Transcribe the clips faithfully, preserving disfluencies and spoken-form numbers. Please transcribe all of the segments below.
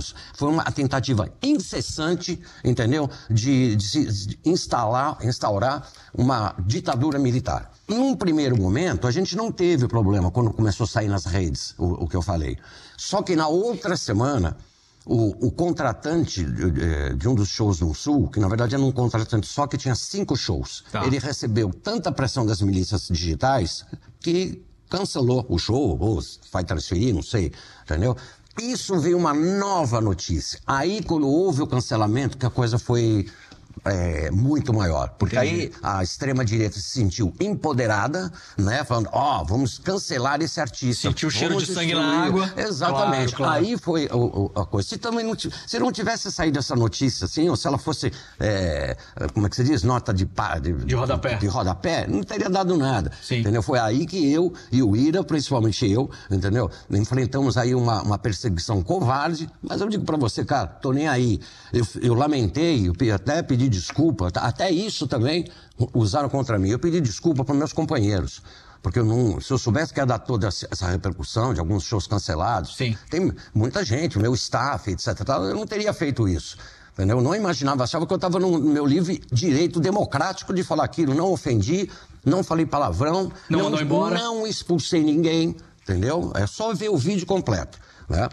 anos. Foi uma tentativa incessante, entendeu, de, de, se- de instalar, instaurar uma ditadura militar. Em um primeiro momento, a gente não teve problema quando começou a sair nas redes, o, o que eu falei. Só que na outra semana, o, o contratante de, de um dos shows no Sul, que na verdade era um contratante só que tinha cinco shows, Tá. ele recebeu tanta pressão das milícias digitais que cancelou o show, ou vai transferir, não sei, entendeu? Isso veio uma nova notícia. Aí, quando houve o cancelamento, que a coisa foi é, muito maior. Porque Entendi. aí a extrema-direita se sentiu empoderada, né? Falando, ó, vamos cancelar esse artista. Sentiu o cheiro vamos de sangue destruir. na água. Exatamente. Claro, claro. Aí foi o- o- a coisa. Se, também não, ti- se não tivesse saído essa notícia, assim, ou se ela fosse, é, como é que se diz? Nota de, pa- de, De rodapé. de rodapé, não teria dado nada. Sim. Entendeu? Foi aí que eu e o Ira, principalmente eu, entendeu? Enfrentamos aí uma, uma perseguição covarde, mas eu digo pra você, cara, tô nem aí. Eu, eu lamentei, eu pe- até pedi desculpa, tá- até isso também usaram contra mim. Eu pedi desculpa para meus companheiros. Porque eu não, se eu soubesse que ia dar toda essa essa repercussão de alguns shows cancelados, Sim. tem muita gente, o meu staff, etc, tal, eu não teria feito isso. Entendeu? Eu não imaginava, achava que eu estava no meu livre direito democrático de falar aquilo. Não ofendi, não falei palavrão, Não mandou embora. não expulsei ninguém, entendeu? É só ver o vídeo completo, né?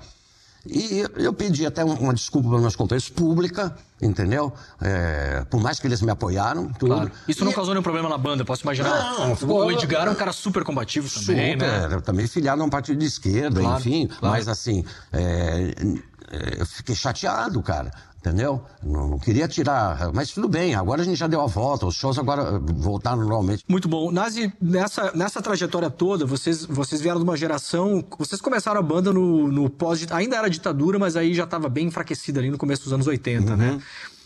E eu pedi até um- uma desculpa para meus companheiros, pública, entendeu? É, por mais que eles me apoiaram, tudo. Claro. Isso não E- causou nenhum problema na banda, posso imaginar. Não, ficou- o Edgar é um cara super combativo também, Super, né? eu também filiado a um partido de esquerda, Claro, enfim. claro. Mas assim, é, é, eu fiquei chateado, cara. Entendeu? Não, não queria tirar. Mas tudo bem, agora a gente já deu a volta. Os shows agora eh, voltaram normalmente. Muito bom. Nazi, nessa, nessa trajetória toda, vocês, vocês vieram de uma geração... Vocês começaram a banda no, no pós... Ainda era ditadura, mas aí já estava bem enfraquecida ali no começo dos anos oitenta, né?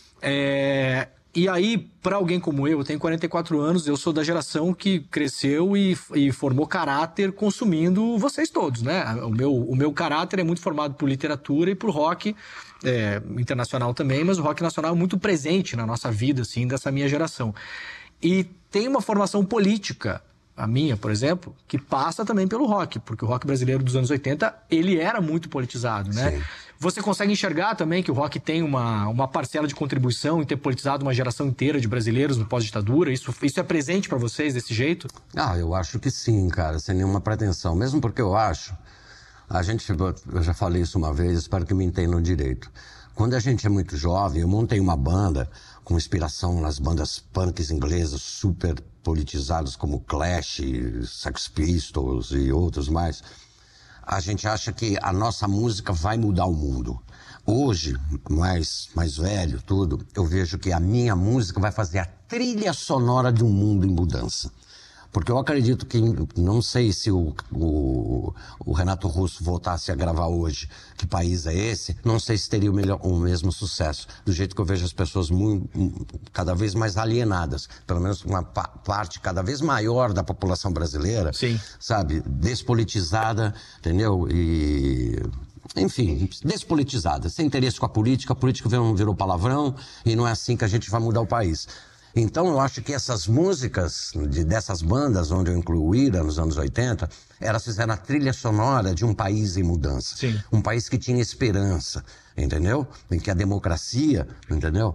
É, e aí, para alguém como eu, eu tenho quarenta e quatro anos, eu sou da geração que cresceu e, e formou caráter consumindo vocês todos, né? O meu, o meu caráter é muito formado por literatura e por rock, é, internacional também, mas o rock nacional é muito presente na nossa vida, assim, dessa minha geração. E tem uma formação política, a minha, por exemplo, que passa também pelo rock, porque o rock brasileiro dos anos oitenta, ele era muito politizado, né? Sim. Você consegue enxergar também que o rock tem uma, uma parcela de contribuição em ter politizado uma geração inteira de brasileiros no pós-ditadura? Isso, isso é presente pra vocês desse jeito? Ah, eu acho que sim, cara, sem nenhuma pretensão. Mesmo porque eu acho, a gente, eu já falei isso uma vez, espero que me entendam direito. Quando a gente é muito jovem, eu montei uma banda com inspiração nas bandas punks inglesas super politizadas como Clash, Sex Pistols e outros mais. A gente acha que a nossa música vai mudar o mundo. Hoje, mais, mais velho, tudo, eu vejo que a minha música vai fazer a trilha sonora de um mundo em mudança. Porque eu acredito que, não sei se o, o, o Renato Russo voltasse a gravar hoje, que país é esse, não sei se teria o, melhor, o mesmo sucesso. Do jeito que eu vejo as pessoas muito, cada vez mais alienadas, pelo menos uma pa parte cada vez maior da população brasileira, Sim. sabe, despolitizada, entendeu? E... enfim, despolitizada, sem interesse com a política, a política virou, virou palavrão e não é assim que a gente vai mudar o país. Então eu acho que essas músicas de, dessas bandas, onde eu incluo o Ira, nos anos oitenta, elas fizeram a trilha sonora de um país em mudança. Sim. Um país que tinha esperança, entendeu? Em que a democracia, entendeu?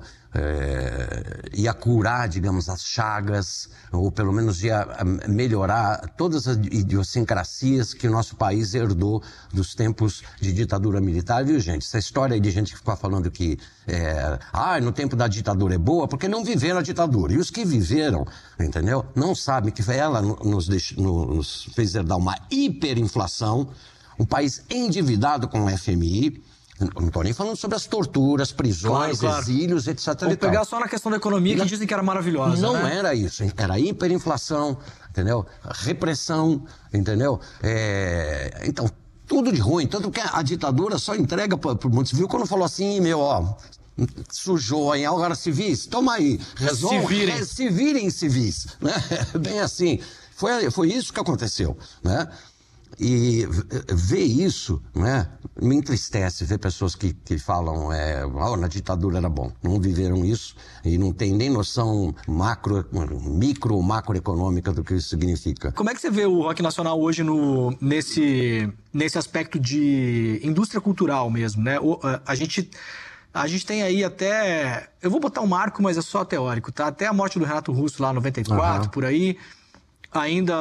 É, ia curar, digamos, as chagas, ou pelo menos ia melhorar todas as idiosincrasias que o nosso país herdou dos tempos de ditadura militar. Viu, gente? Essa história aí de gente que fica falando que é, ah, no tempo da ditadura é boa, porque não viveram a ditadura. E os que viveram, entendeu? Não sabem que ela nos, deix, nos fez herdar uma hiperinflação, um país endividado com o F M I. Não estou nem falando sobre as torturas, prisões, Claro, claro. exílios, etc. Vou e tal. pegar só na questão da economia, que Não- dizem que era maravilhosa, Não né? era isso, hein? Era hiperinflação, entendeu? Repressão, entendeu? É, Então, tudo de ruim. Tanto que a ditadura só entrega para o mundo civil quando falou assim, meu, ó, sujou, hein? Agora civis, toma aí. Resolve, Se virem. re- se virem civis, né? Bem assim. Foi, foi isso que aconteceu, né? E ver isso, né, me entristece, ver pessoas que, que falam é, oh, na ditadura era bom. Não viveram isso e não tem nem noção macro, micro ou macroeconômica do que isso significa. Como é que você vê o rock nacional hoje no, nesse, nesse aspecto de indústria cultural mesmo, né? O, a, a gente... A gente tem aí até... Eu vou botar um marco, mas é só teórico, tá? Até a morte do Renato Russo lá em noventa e quatro, uhum. por aí, ainda...